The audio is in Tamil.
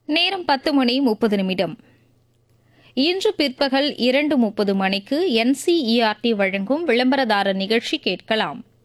நேரம் 10:30 இன்று பிற்பகல் 2:30 மணிக்கு NCERT வழங்கும் விளம்பரதாரர் நிகழ்ச்சி கேட்கலாம்.